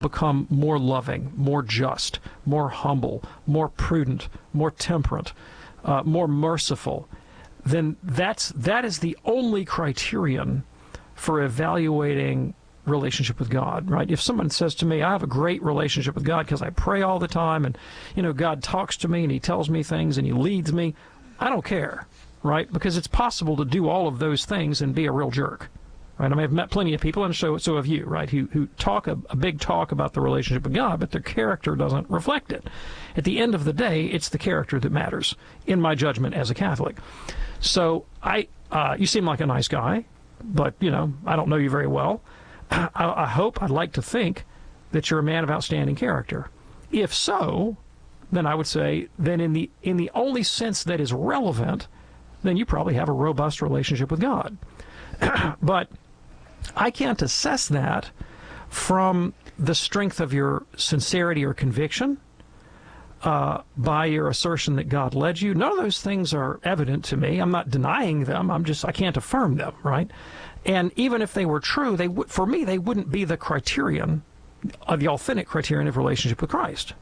become more loving, more just, more humble, more prudent, more temperate, more merciful, then that is the only criterion for evaluating relationship with God, right? If someone says to me, I have a great relationship with God because I pray all the time and, God talks to me and he tells me things and he leads me, I don't care, right? Because it's possible to do all of those things and be a real jerk, right? I mean, I've met plenty of people, and so have you, right, who talk a big talk about the relationship with God, but their character doesn't reflect it. At the end of the day, it's the character that matters, in my judgment as a Catholic. So you seem like a nice guy, but, I don't know you very well. I'd like to think that you're a man of outstanding character. If so, then I would say, then in the only sense that is relevant, then you probably have a robust relationship with God. But I can't assess that from the strength of your sincerity or conviction, by your assertion that God led you. None of those things are evident to me. I'm not denying them. I can't affirm them, right? And even if they were true, for me, they wouldn't be the criterion, the authentic criterion of relationship with Christ.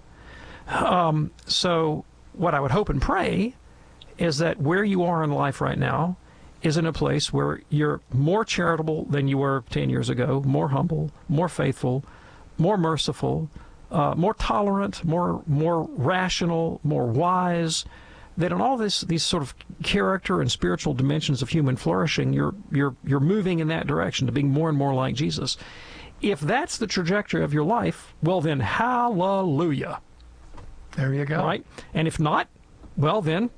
So what I would hope and pray is that where you are in life right now is in a place where you're more charitable than you were 10 years ago, more humble, more faithful, more merciful, more tolerant, more rational, more wise. That in all these sort of character and spiritual dimensions of human flourishing, you're moving in that direction to being more and more like Jesus. If that's the trajectory of your life, well then, hallelujah. There you go. Right? And if not, well then,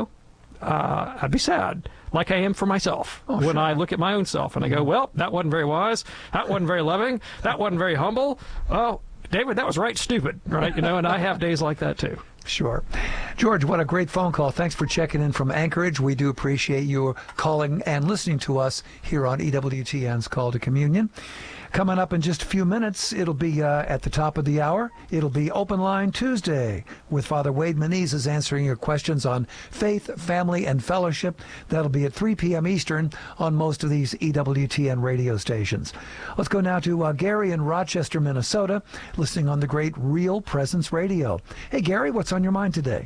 I'd be sad, like I am for myself when I look at my own self and I go, well, that wasn't very wise, that wasn't very loving, that wasn't very humble. Oh, David, that was right stupid, right? And I have days like that too. Sure. George, what a great phone call. Thanks for checking in from Anchorage. We do appreciate you calling and listening to us here on EWTN's Call to Communion. Coming up in just a few minutes, it'll be at the top of the hour. It'll be Open Line Tuesday with Father Wade Menezes answering your questions on faith, family, and fellowship. That'll be at 3 p.m. Eastern on most of these EWTN radio stations. Let's go now to Gary in Rochester, Minnesota, listening on the great Real Presence Radio. Hey, Gary, what's on your mind today?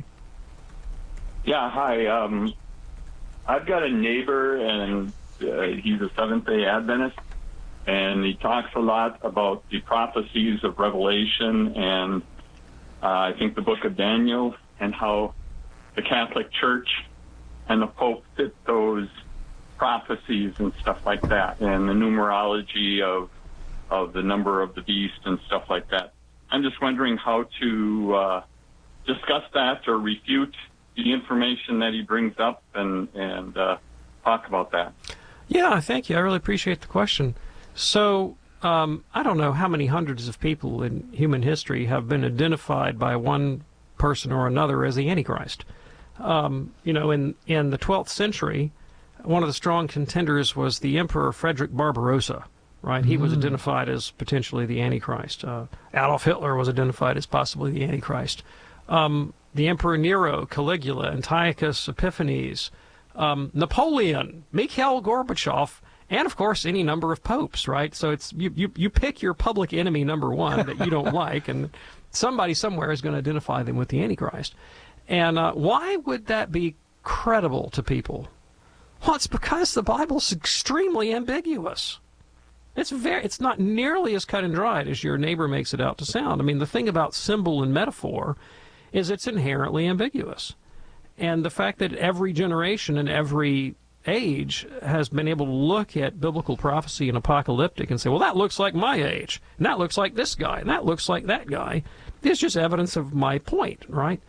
Yeah, hi. I've got a neighbor, and he's a Seventh-day Adventist. And he talks a lot about the prophecies of Revelation and I think the book of Daniel, and how the Catholic Church and the Pope fit those prophecies and stuff like that, and the numerology of the number of the beast and stuff like that. I'm just wondering how to discuss that or refute the information that he brings up and talk about that. Yeah, thank you. I really appreciate the question. So, I don't know how many hundreds of people in human history have been identified by one person or another as the Antichrist. In the 12th century, one of the strong contenders was the Emperor Frederick Barbarossa, right? He was identified as potentially the Antichrist. Adolf Hitler was identified as possibly the Antichrist. The Emperor Nero, Caligula, Antiochus Epiphanes, Napoleon, Mikhail Gorbachev, and, of course, any number of popes, right? So it's you pick your public enemy number one that you don't like, and somebody somewhere is going to identify them with the Antichrist. And why would that be credible to people? Well, it's because the Bible's extremely ambiguous. It's not nearly as cut and dried as your neighbor makes it out to sound. I mean, the thing about symbol and metaphor is it's inherently ambiguous. And the fact that every generation and every age has been able to look at biblical prophecy and apocalyptic and say, well, that looks like my age, and that looks like this guy, and that looks like that guy, is just evidence of my point, right?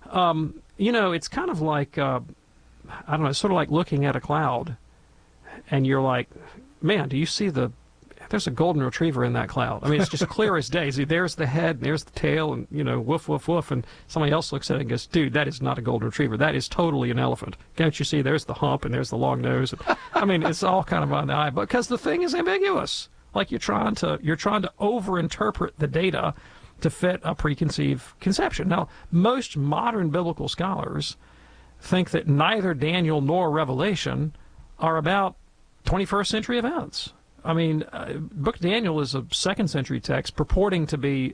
It's kind of like, sort of like looking at a cloud, and you're like, man, do you see there's a golden retriever in that cloud. I mean, it's just clear as day. See, there's the head, and there's the tail, and, woof, woof, woof, and somebody else looks at it and goes, dude, that is not a golden retriever. That is totally an elephant. Can't you see there's the hump, and there's the long nose? I mean, it's all kind of on the eye, because the thing is ambiguous. Like you're trying to overinterpret the data to fit a preconceived conception. Now, most modern biblical scholars think that neither Daniel nor Revelation are about 21st century events. I mean, Book of Daniel is a 2nd century text purporting to be